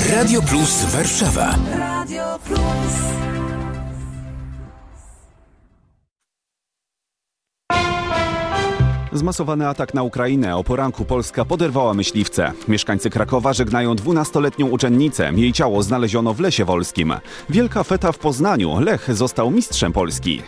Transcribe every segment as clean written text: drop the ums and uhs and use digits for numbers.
Radio Plus Warszawa. Radio Plus. Zmasowany atak na Ukrainę. O poranku Polska poderwała myśliwce. Mieszkańcy Krakowa żegnają 12-letnią uczennicę. Jej ciało znaleziono w Lesie Wolskim. Wielka feta w Poznaniu. Lech został mistrzem Polski.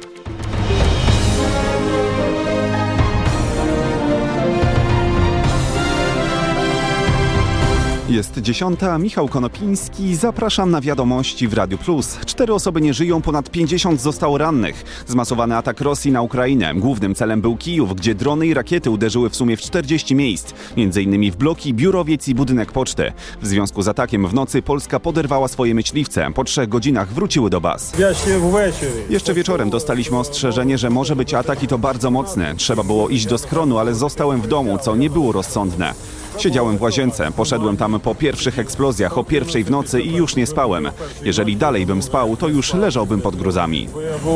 Jest 10. Michał Konopiński. Zapraszam na wiadomości w Radiu Plus. 4 osoby nie żyją, ponad 50 zostało rannych. Zmasowany atak Rosji na Ukrainę. Głównym celem był Kijów, gdzie drony i rakiety uderzyły w sumie w 40 miejsc. M.in. w bloki, biurowiec i budynek poczty. W związku z atakiem w nocy Polska poderwała swoje myśliwce. Po 3 godzinach wróciły do baz. Jeszcze wieczorem dostaliśmy ostrzeżenie, że może być atak i to bardzo mocny. Trzeba było iść do schronu, ale zostałem w domu, co nie było rozsądne. Siedziałem w łazience, poszedłem tam po pierwszych eksplozjach o 1:00 w nocy i już nie spałem. Jeżeli dalej bym spał, to już leżałbym pod gruzami.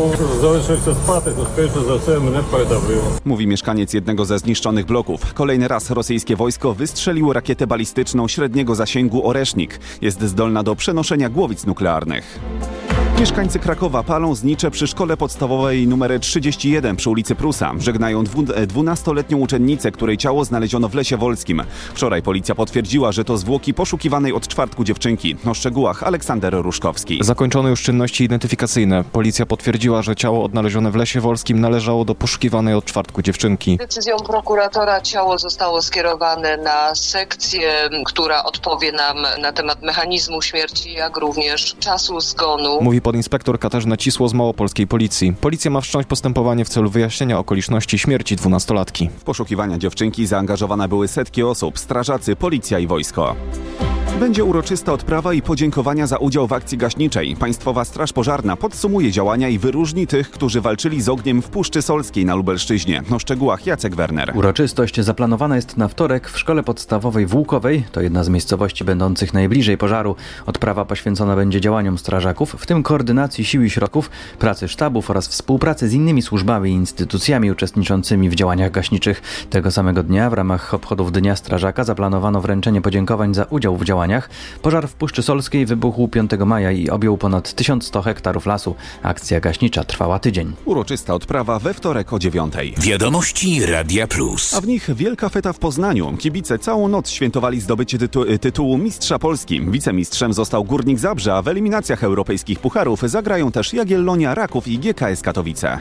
Mówi mieszkaniec jednego ze zniszczonych bloków. Kolejny raz rosyjskie wojsko wystrzeliło rakietę balistyczną średniego zasięgu Oresznik. Jest zdolna do przenoszenia głowic nuklearnych. Mieszkańcy Krakowa palą znicze przy szkole podstawowej nr 31 przy ulicy Prusa. Żegnają 12-letnią uczennicę, której ciało znaleziono w Lesie Wolskim. Wczoraj policja potwierdziła, że to zwłoki poszukiwanej od czwartku dziewczynki. O szczegółach Aleksander Ruszkowski. Zakończono już czynności identyfikacyjne. Policja potwierdziła, że ciało odnalezione w Lesie Wolskim należało do poszukiwanej od czwartku dziewczynki. Decyzją prokuratora ciało zostało skierowane na sekcję, która odpowie nam na temat mechanizmu śmierci, jak również czasu zgonu. Mówi podinspektor Katarzyna Cisło z małopolskiej policji. Policja ma wszcząć postępowanie w celu wyjaśnienia okoliczności śmierci 12-latki. W poszukiwania dziewczynki zaangażowane były setki osób, strażacy, policja i wojsko. Będzie uroczysta odprawa i podziękowania za udział w akcji gaśniczej. Państwowa Straż Pożarna podsumuje działania i wyróżni tych, którzy walczyli z ogniem w Puszczy Solskiej na Lubelszczyźnie. O szczegółach Jacek Werner. Uroczystość zaplanowana jest na wtorek w Szkole Podstawowej w Łukowej. To jedna z miejscowości będących najbliżej pożaru. Odprawa poświęcona będzie działaniom strażaków, w tym koordynacji sił i środków, pracy sztabów oraz współpracy z innymi służbami i instytucjami uczestniczącymi w działaniach gaśniczych. Tego samego dnia w ramach obchodów Dnia Strażaka zaplanowano wręczenie podziękowań za udział w działaniach. Pożar w Puszczy Solskiej wybuchł 5 maja i objął ponad 1100 hektarów lasu. Akcja gaśnicza trwała tydzień. Uroczysta odprawa we wtorek o 9:00. Wiadomości Radia Plus. A w nich wielka feta w Poznaniu. Kibice całą noc świętowali zdobycie tytułu Mistrza Polski. Wicemistrzem został Górnik Zabrze, a w eliminacjach europejskich pucharów zagrają też Jagiellonia, Raków i GKS Katowice.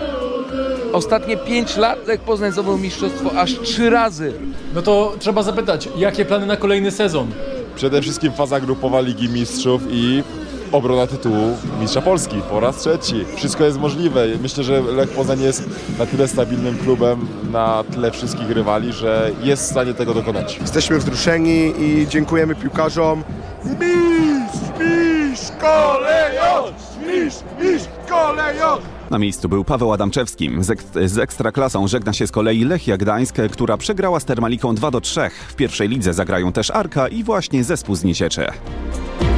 Ostatnie 5 lat Lech Poznań zdobył mistrzostwo aż 3 razy. No to trzeba zapytać, jakie plany na kolejny sezon? Przede wszystkim faza grupowa Ligi Mistrzów i obrona tytułu Mistrza Polski po raz 3. Wszystko jest możliwe. Myślę, że Lech Poznań jest na tyle stabilnym klubem, na tle wszystkich rywali, że jest w stanie tego dokonać. Jesteśmy wzruszeni i dziękujemy piłkarzom. Mistrz kolejosz! Mistrz kolejosz! Na miejscu był Paweł Adamczewski. Z Ekstraklasą żegna się z kolei Lechia Gdańsk, która przegrała z Termaliką 2-3. W pierwszej lidze zagrają też Arka i właśnie zespół z Niesieczy.